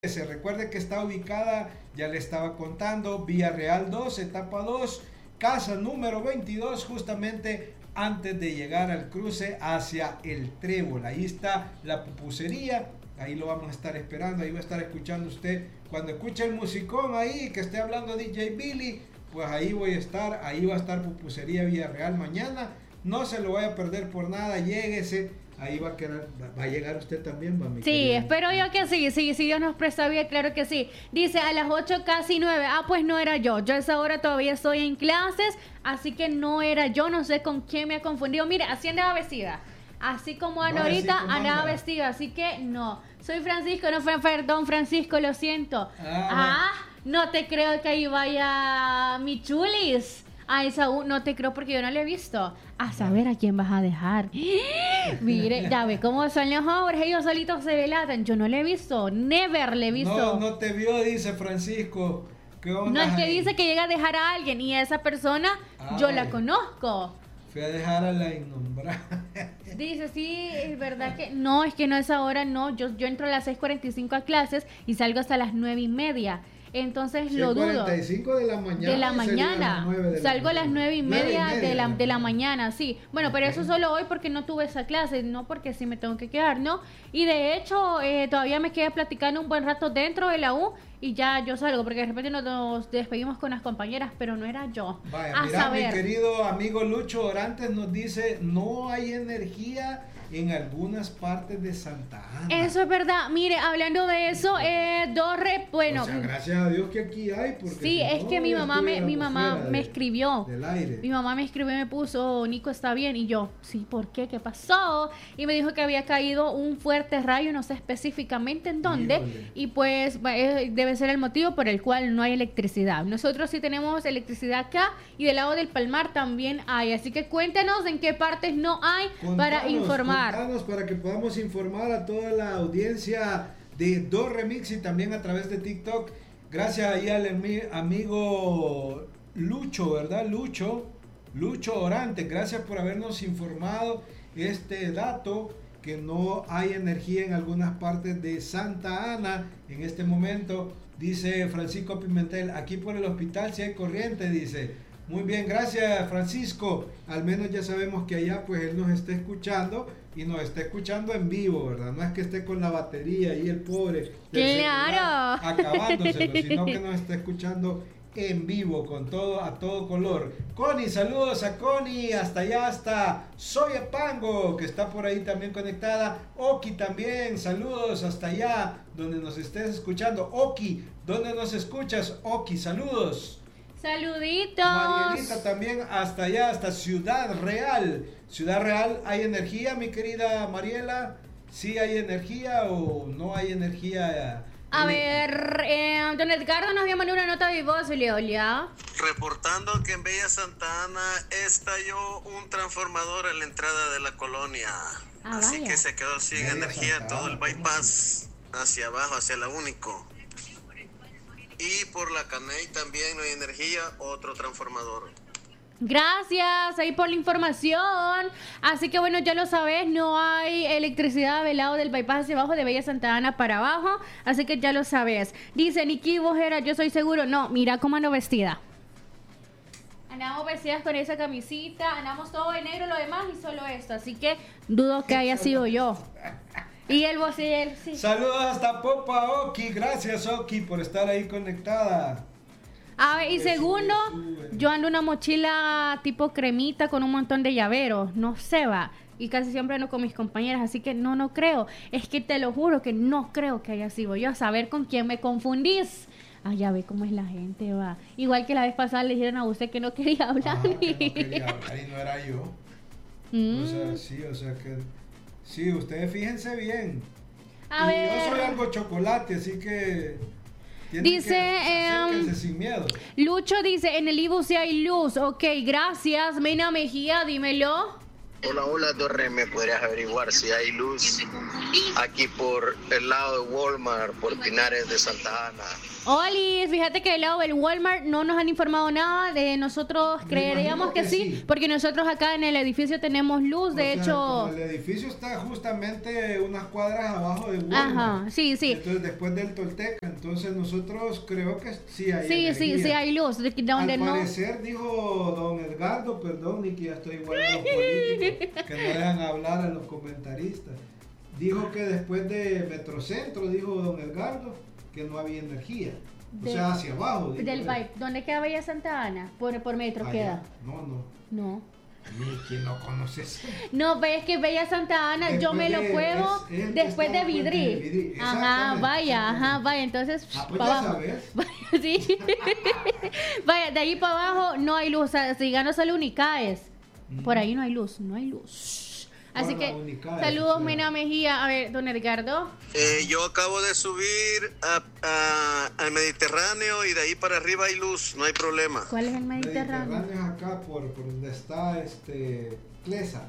Se recuerde que está ubicada, ya le estaba contando, Villarreal 2, etapa 2, casa número 22, justamente antes de llegar al cruce hacia el Trébol. Ahí está la pupusería, ahí lo vamos a estar esperando, ahí va a estar escuchando usted. Cuando escuche el musicón ahí, que esté hablando DJ Billy, pues ahí voy a estar, ahí va a estar Pupusería Villarreal mañana. No se lo vaya a perder por nada, lléguese. Ahí va a llegar usted también, va, mi Sí, querida. espero yo que sí, si Dios nos presta vida, claro que sí. Dice a las 8 casi 9, pues no era yo a esa hora todavía estoy en clases, así que no era yo, no sé con quién me ha confundido. Mire, así andaba vestida, así como Ana ahorita, andaba vestida, así que no. Soy Francisco, no fue, perdón Francisco, lo siento. No te creo que ahí vaya mi chulis. A esa no te creo porque yo no le he visto. A saber a quién vas a dejar. Mire, ya ve cómo son los hombres, ellos solitos se delatan. Yo no le he visto, never le he visto. No te vio, dice Francisco. ¿Qué onda? No, es que dice que llega a dejar a alguien y a esa persona yo la conozco. Fui a dejar a la innombrable. Dice, sí, es verdad que no, es que no es ahora, no. Yo entro a las 6:45 a clases y salgo hasta las 9:30. Entonces lo dudo. 45 de la mañana. De la mañana. Salgo a las 9:30 de la mañana, sí. Bueno, pero eso solo hoy porque no tuve esa clase, no porque sí me tengo que quedar, ¿no? Y de hecho, todavía me quedé platicando un buen rato dentro de la U y ya yo salgo, porque de repente nos despedimos con las compañeras, pero no era yo. Vaya, mira, mi querido amigo Lucho Orantes nos dice, no hay energía en algunas partes de Santa Ana. Eso es verdad. Mire, hablando de eso, bueno. O sea, gracias a Dios que aquí hay. Porque sí, si es no, que mi mamá me escribió. Del aire. Mi mamá me escribió y me puso, Nico, ¿está bien? Y yo, sí, ¿por qué? ¿Qué pasó? Y me dijo que había caído un fuerte rayo, no sé específicamente en dónde. Híjole. Y pues debe ser el motivo por el cual no hay electricidad. Nosotros sí tenemos electricidad acá y del lado del Palmar también hay. Así que cuéntenos en qué partes no hay para informar. Para que podamos informar a toda la audiencia de Do Remix y también a través de TikTok. Gracias ahí al amigo Lucho, ¿verdad? Lucho Orante, gracias por habernos informado este dato, que no hay energía en algunas partes de Santa Ana en este momento. Dice Francisco Pimentel, aquí por el hospital si hay corriente, dice. Muy bien, gracias Francisco. Al menos ya sabemos que allá pues él nos está escuchando y nos está escuchando en vivo, ¿verdad? No es que esté con la batería y el pobre ¡claro! Acabándoselo, sino que nos está escuchando en vivo, con todo, a todo color. Connie, saludos a Connie, hasta allá, hasta Soyapango, que está por ahí también conectada. Oki también, saludos hasta allá, donde nos estés escuchando. Oki, ¿dónde nos escuchas? Oki, saludos. Saluditos. Marielita también hasta allá, hasta Ciudad Real. Ciudad Real, ¿hay energía, mi querida Mariela? ¿Sí hay energía o no hay energía? A ver, don Edgardo nos había mandado una nota de voz, Leolia. Reportando que en Bella Santa Ana estalló un transformador en la entrada de la colonia. Así vaya. Que se quedó sin energía todo el bypass hacia abajo, hacia la Único. Y por la Caney también no hay energía, otro transformador. Gracias ahí por la información. Así que bueno, ya lo sabes, no hay electricidad del lado del bypass hacia abajo de Bella Santa Ana para abajo. Así que ya lo sabes. Dice Niki Bojera, yo soy seguro. No, mira cómo ando vestida. Andamos vestidas con esa camisita, andamos todo de negro, lo demás y solo esto. Así que dudo que haya sido yo. Y el vos y él, sí. Saludos hasta Popa, Oki. Gracias, Oki, por estar ahí conectada. A ver, y segundo, yo ando una mochila tipo cremita con un montón de llaveros. No se va. Y casi siempre ando con mis compañeras, así que no creo. Es que te lo juro que no creo que haya sido yo. A saber con quién me confundís. Ya ve cómo es la gente, va. Igual que la vez pasada le dijeron a usted que no quería hablar. Que no quería hablar y no era yo. O sea que... Sí, ustedes fíjense bien. A ver. Yo soy algo chocolate, así que... Dice, acérquense sin miedo. Lucho dice, en el Ibu sí hay luz. Ok, gracias. Mena Mejía, dímelo. Hola, Torre, ¿me podrías averiguar si hay luz aquí por el lado de Walmart, por Pinares de Santa Ana? Oli, fíjate que del lado del Walmart no nos han informado nada de nosotros, creeríamos que sí, porque nosotros acá en el edificio tenemos luz, de hecho... Como el edificio está justamente unas cuadras abajo de Walmart. Ajá, sí. Entonces después del Tolteca, entonces nosotros creo que sí hay Sí, energía. sí hay luz, donde Al no... parecer dijo don Edgardo, perdón Nicky, ya estoy igual a los políticos, que no dejan hablar a los comentaristas. Dijo que después de Metrocentro, dijo don Edgardo, que no había energía. O sea, hacia abajo. Del Vibe. ¿Dónde queda Bella Santa Ana? Por metro Allá. queda. No. Nicky, no conoces. No, ves que Bella Santa Ana, yo me lo puedo después de Vidri. Ajá, vaya. Entonces, pues para ya abajo. sabes. Vaya, sí. Vaya, de ahí para abajo no hay luz. O sea, si gano solo Unicaes. Por ahí no hay luz. Así que, saludos, Mena Mejía. A ver, don Edgardo. Yo acabo de subir al Mediterráneo y de ahí para arriba hay luz, no hay problema. ¿Cuál es el Mediterráneo? Es acá por donde está Clesa.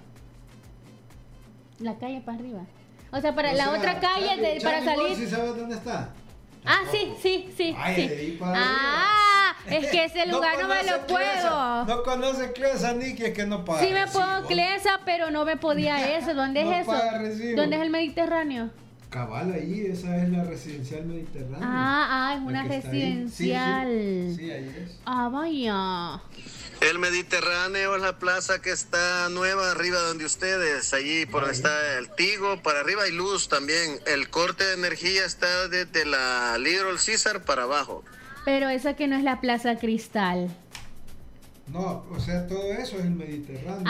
La calle para arriba. O sea, para la otra calle para salir. ¿Sí sabes dónde está? Ah, sí. Ay, de ahí para es que ese lugar no me lo puedo. No conoce Clesa, Nicky, es que no paga. Sí me puedo Clesa, pero no me podía eso. ¿Dónde No es eso? paga recibo. ¿Dónde es el Mediterráneo? Cabal, ahí, esa es la residencial mediterránea. Es La una que está ahí. residencial. Sí, ahí es. Vaya. El Mediterráneo es la plaza que está nueva arriba donde ustedes, allí por donde está el Tigo, para arriba hay luz también. El corte de energía está desde la Little Caesar para abajo. Pero esa que no es la Plaza Cristal. No, o sea, todo eso es el Mediterráneo.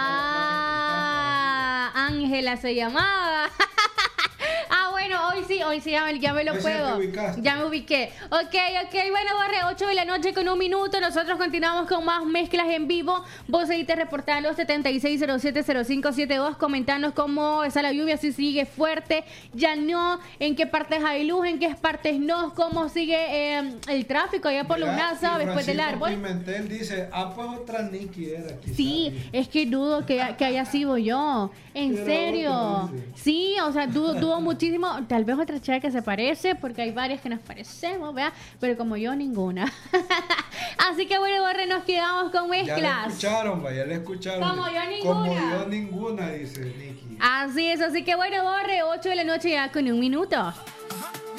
Ángela se llamaba. Bueno, hoy sí, ya me lo puedo. Ya me ubiqué. Ok, bueno, Borre, 8 de la noche con 1 minuto. Nosotros continuamos con más mezclas en vivo. Vos seguiste reportando 76070572. Comentanos cómo está la lluvia, si sigue fuerte, ya no, en qué partes hay luz, en qué partes no, cómo sigue el tráfico allá por Lunaza después del árbol. Pimentel dice, pues otra Nicky era aquí. Sí, es que dudo que haya sido yo. En serio. Sí, o sea, dudo muchísimo. Tal vez otra chica que se parece, porque hay varias que nos parecemos, ¿verdad? Pero como yo, ninguna. Así que bueno, Borre, nos quedamos con mezclas. Ya le escucharon. Como yo, ninguna. Como yo, ninguna, dice Nicky. Así es, así que bueno, Borre, 8 de la noche ya con 1 minuto.